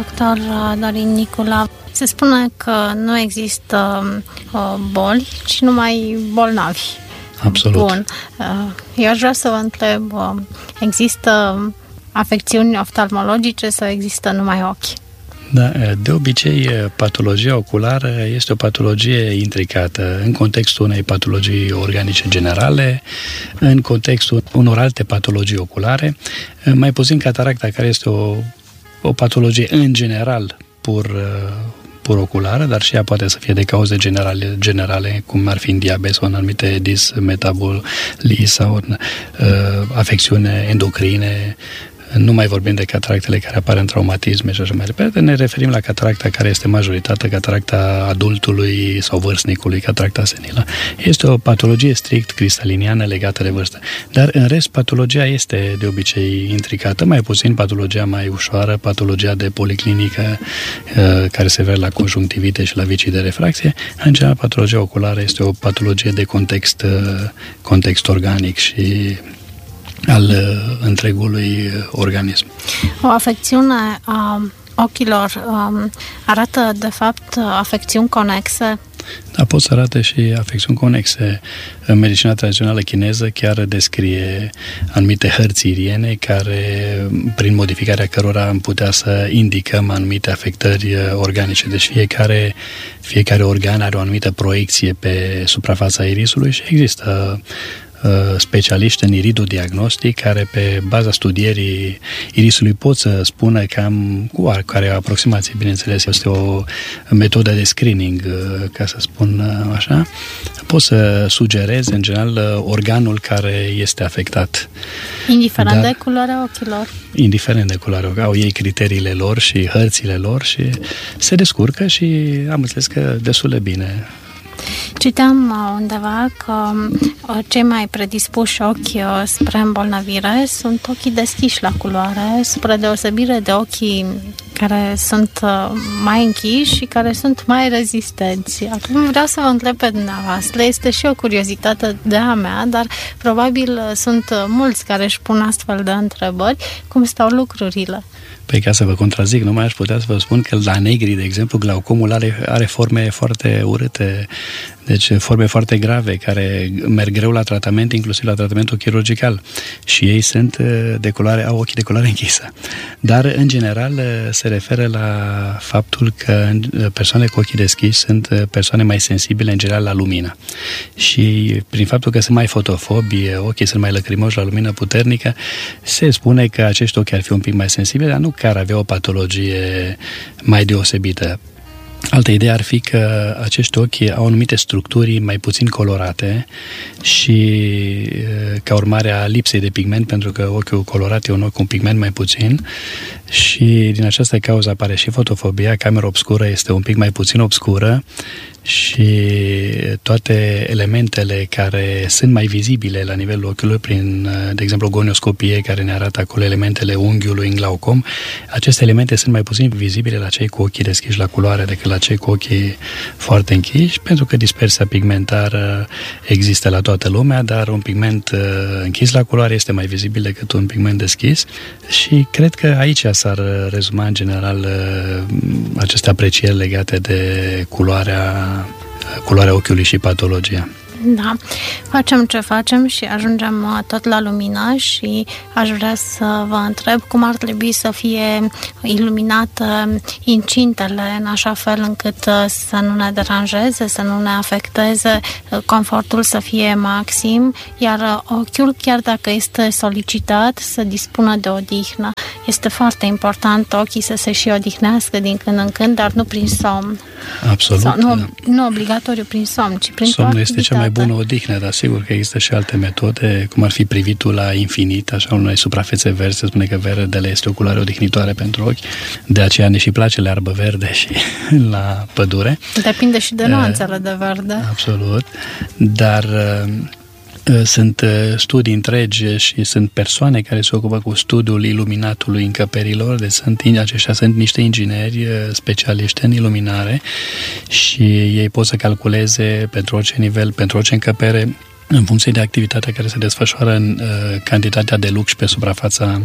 Doctor Dorin Nicula, se spune că nu există boli, ci numai bolnavi. Absolut. Bun. Eu aș vrea să vă întreb, există afecțiuni oftalmologice sau există numai ochi? Da, de obicei, patologia oculară este o patologie intricată în contextul unei patologii organice generale, în contextul unor alte patologii oculare, mai puțin cataracta, care este o patologie în general pur oculară, dar și ea poate să fie de cauze generale, cum ar fi în diabet sau în anumite dismetabolii sau în afecțiuni endocrine. Nu mai vorbim de cataractele care apar în traumatisme și așa mai departe, ne referim la cataracta care este majoritatea, cataracta adultului sau vârstnicului, cataracta senilă. Este o patologie strict cristaliniană legată de vârstă. Dar în rest, patologia este de obicei intricată, mai puțin patologia mai ușoară, patologia de policlinică care se vede la conjunctivite și la vicii de refracție. În general, patologia oculară este o patologie de context organic și al întregului organism. O afecțiune a ochilor arată, de fapt, afecțiuni conexe? Da, pot să arate și afecțiuni conexe. Medicina tradițională chineză chiar descrie anumite hărți iriene care, prin modificarea cărora am putea să indicăm anumite afectări organice. Deci fiecare organ are o anumită proiecție pe suprafața irisului și există specialiști în iridodiagnostic care pe baza studierii irisului pot să spună cam cu care aproximație, bineînțeles, este o metodă de screening, ca să spun așa, pot să sugereze în general organul care este afectat. Indiferent de culoarea ochilor. Indiferent de culoarea ochilor. Au ei criteriile lor și hărțile lor și se descurcă și am înțeles că destul de bine. Citeam undeva că cei mai predispuși ochi spre îmbolnăvire sunt ochii deschiși la culoare, spre deosebire de ochii care sunt mai închiși și care sunt mai rezistenți. Acum vreau să vă întreb pe dumneavoastră, este și o curiozitate de-a mea, dar probabil sunt mulți care își pun astfel de întrebări. Cum stau lucrurile? Păi ca să vă contrazic, nu mai aș putea să vă spun că la negri, de exemplu, glaucomul are forme foarte urâte, deci forme foarte grave, care merg greu la tratament, inclusiv la tratamentul chirurgical. Și ei au ochii de culoare închisă. Dar, în general, se referă la faptul că persoanele cu ochii deschiși sunt persoane mai sensibile, în general, la lumină. Și prin faptul că sunt mai fotofobi, ochii sunt mai lăcrimoși la lumină puternică, se spune că acești ochi ar fi un pic mai sensibili, dar nu că ar avea o patologie mai deosebită. Altă idee ar fi că acești ochi au anumite structuri mai puțin colorate și ca urmare a lipsei de pigment, pentru că ochiul colorat e un ochi cu un pigment mai puțin și din această cauză apare și fotofobia. Camera obscură este un pic mai puțin obscură și toate elementele care sunt mai vizibile la nivelul ochiului prin, de exemplu, gonioscopie, care ne arată acolo elementele unghiului în glaucom, aceste elemente sunt mai puțin vizibile la cei cu ochii deschiși la culoare decât la cei cu ochii foarte închiși, pentru că dispersia pigmentară există la toată lumea, dar un pigment închis la culoare este mai vizibil decât un pigment deschis și cred că aici s-ar rezuma în general aceste aprecieri legate de culoarea ochiului și patologia. Da, facem ce facem și ajungem tot la lumină și aș vrea să vă întreb cum ar trebui să fie iluminate incintele în așa fel încât să nu ne deranjeze, să nu ne afecteze, confortul să fie maxim, iar ochiul, chiar dacă este solicitat, să dispună de odihnă. Este foarte important ochii să se și odihnească din când în când, dar nu prin somn. Absolut. Sau, nu obligatoriu prin somn, ci prin somnul este cea mai bună odihnă, dar sigur că există și alte metode, cum ar fi privitul la infinit, așa unei suprafețe verzi, se spune că verdele este o culoare odihnitoare pentru ochi, de aceea ne și place learbă verde și la pădure. Depinde și de nuanțele de verde. Absolut, dar sunt studii întregi și sunt persoane care se ocupă cu studiul iluminatului încăperilor, deci aceștia sunt niște ingineri specialiști în iluminare și ei pot să calculeze pentru orice nivel, pentru orice încăpere, în funcție de activitatea care se desfășoară în cantitatea de lux pe suprafața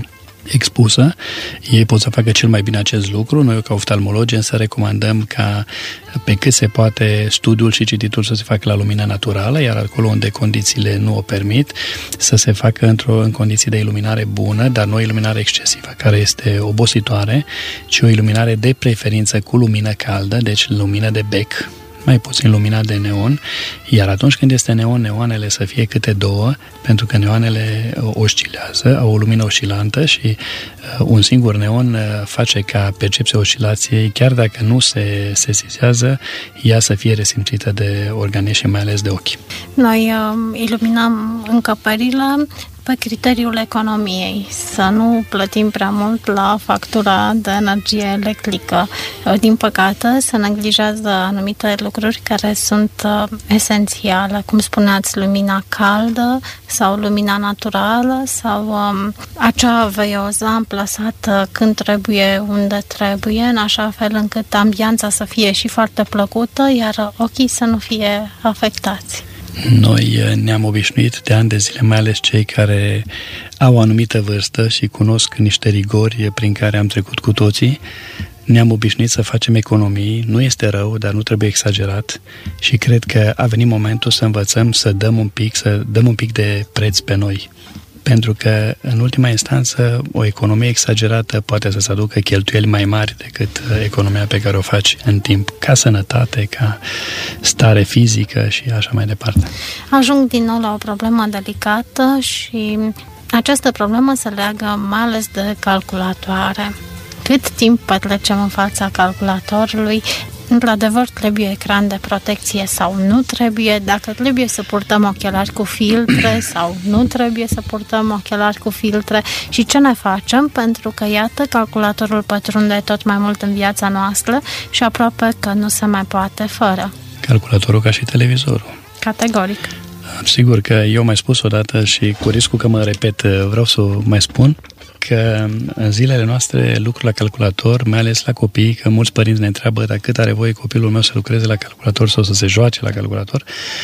expusă, ei pot să facă cel mai bine acest lucru. Noi, ca oftalmologi, însă recomandăm ca pe cât se poate studiul și cititul să se facă la lumină naturală, iar acolo unde condițiile nu o permit, să se facă în condiții de iluminare bună, dar nu o iluminare excesivă, care este obositoare, ci o iluminare de preferință cu lumină caldă, deci lumină de bec, mai puțin lumina de neon, iar atunci când este neon, neoanele să fie câte 2, pentru că neoanele oscilează, au o lumină oscilantă și un singur neon face ca percepția oscilației, chiar dacă nu se sesizează, ea să fie resimțită de organism și mai ales de ochi. Noi iluminăm încăperile pe criteriul economiei, să nu plătim prea mult la factura de energie electrică. Din păcate, se neglijează anumite lucruri care sunt esențiale, cum spuneați, lumina caldă sau lumina naturală sau acea veioză amplasată când trebuie, unde trebuie, în așa fel încât ambianța să fie și foarte plăcută, iar ochii să nu fie afectați. Noi ne-am obișnuit de ani de zile, mai ales cei care au o anumită vârstă și cunosc niște rigori prin care am trecut cu toții, ne-am obișnuit să facem economii. Nu este rău, dar nu trebuie exagerat și cred că a venit momentul să învățăm să dăm un pic de preț pe noi. Pentru că, în ultima instanță, o economie exagerată poate să-ți aducă cheltuieli mai mari decât economia pe care o faci în timp, ca sănătate, ca stare fizică și așa mai departe. Ajung din nou la o problemă delicată și această problemă se leagă mai ales de calculatoare. Cât timp petrecem în fața calculatorului? Într-adevăr, trebuie ecran de protecție sau nu trebuie? Dacă trebuie să purtăm ochelari cu filtre sau nu trebuie să purtăm ochelari cu filtre? Și ce ne facem? Pentru că, iată, calculatorul pătrunde tot mai mult în viața noastră și aproape că nu se mai poate fără. Calculatorul ca și televizorul. Categoric. Sigur că eu mai spus odată și cu riscul că mă repet, vreau să o mai spun, că în zilele noastre lucrul la calculator, mai ales la copii, că mulți părinți ne întreabă dacă cât are voie copilul meu să lucreze la calculator sau să se joace la calculator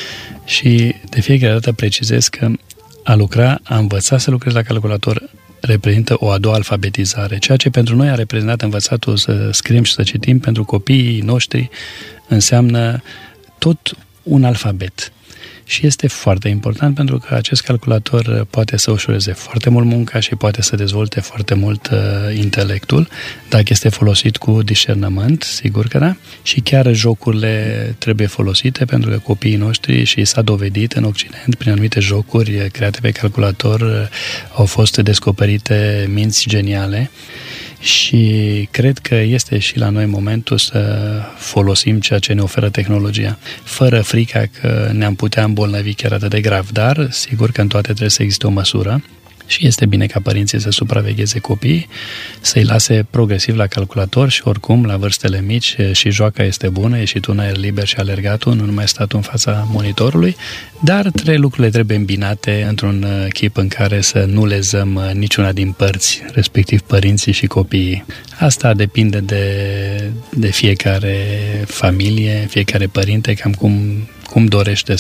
și de fiecare dată precizez că a învăța să lucrezi la calculator reprezintă o a doua alfabetizare. Ceea ce pentru noi a reprezentat învățatul să scriem și să citim, pentru copiii noștri înseamnă tot un alfabet. Și este foarte important pentru că acest calculator poate să ușureze foarte mult munca și poate să dezvolte foarte mult intelectul, dacă este folosit cu discernământ, sigur că da. Și chiar jocurile trebuie folosite pentru că copiii noștri, și s-a dovedit în Occident, prin anumite jocuri create pe calculator, au fost descoperite minți geniale. Și cred că este și la noi momentul să folosim ceea ce ne oferă tehnologia, fără frica că ne-am putea îmbolnăvi chiar atât de grav, dar sigur că în toate trebuie să existe o măsură și este bine ca părinții să supravegheze copiii, să-i lase progresiv la calculator și oricum la vârstele mici și joaca este bună, ieșit un aer liber și alergatul, nu numai statul în fața monitorului, dar lucrurile trebuie îmbinate într-un chip în care să nu lezăm niciuna din părți, respectiv părinții și copiii. Asta depinde de fiecare familie, fiecare părinte, cam cum dorește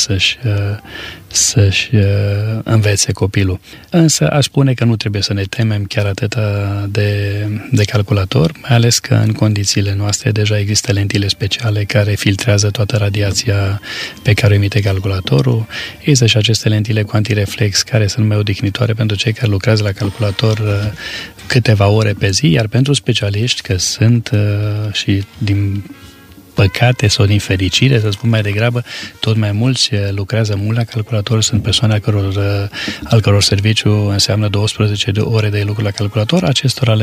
să-și învețe copilul. Însă aș spune că nu trebuie să ne temem chiar atâta de calculator, mai ales că în condițiile noastre deja există lentile speciale care filtrează toată radiația pe care o emite calculatorul. Există și aceste lentile cu antireflex care sunt mai odihnitoare pentru cei care lucrează la calculator câteva ore pe zi, iar pentru specialiști, că sunt și din păcate sau din fericire, să spun mai degrabă, tot mai mulți lucrează mult la calculator, sunt persoane al căror serviciu înseamnă 12 ore de lucru la calculator, acestora